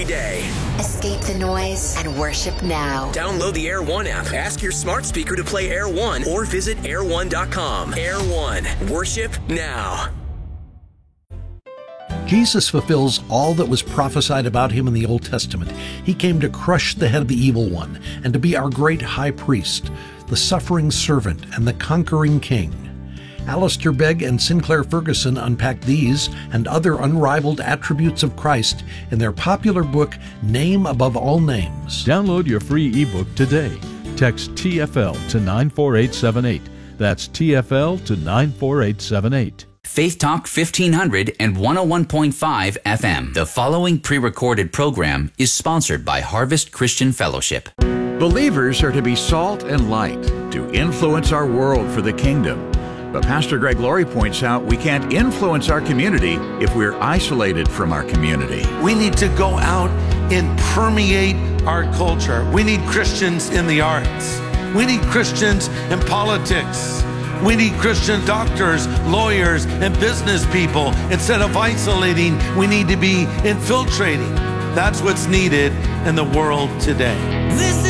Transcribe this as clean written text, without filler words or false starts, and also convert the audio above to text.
every day. Escape the noise and worship now. Download the Air One app, ask your smart speaker to play Air One, or visit air1.com. Air One. Worship now. Jesus fulfills all that was prophesied about him in the Old Testament. He came to crush the head of the evil one and to be our great high priest, the suffering servant and the conquering king. Alistair Begg and Sinclair Ferguson unpack these and other unrivaled attributes of Christ in their popular book, Name Above All Names. Download your free ebook today. Text TFL to 94878. That's TFL to 94878. Faith Talk 1500 and 101.5 FM. The following pre-recorded program is sponsored by Harvest Christian Fellowship. Believers are to be salt and light, to influence our world for the kingdom. But Pastor Greg Laurie points out we can't influence our community if we're isolated from our community. We need to go out and permeate our culture. We need Christians in the arts. We need Christians in politics. We need Christian doctors, lawyers, and business people. Instead of isolating, we need to be infiltrating. That's what's needed in the world today.